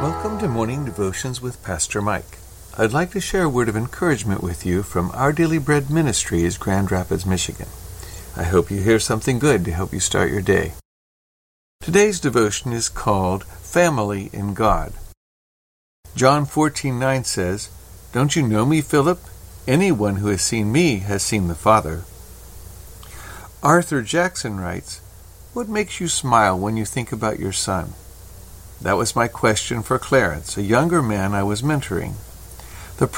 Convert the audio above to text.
Welcome to Morning Devotions with Pastor Mike. I'd like to share a word of encouragement with you from Our Daily Bread Ministries, Grand Rapids, Michigan. I hope you hear something good to help you start your day. Today's devotion is called Family in God. John 14:9 says, "Don't you know me, Philip? Anyone who has seen me has seen the Father." Arthur Jackson writes, "What makes you smile when you think about your son?" That was my question for Clarence, a younger man I was mentoring.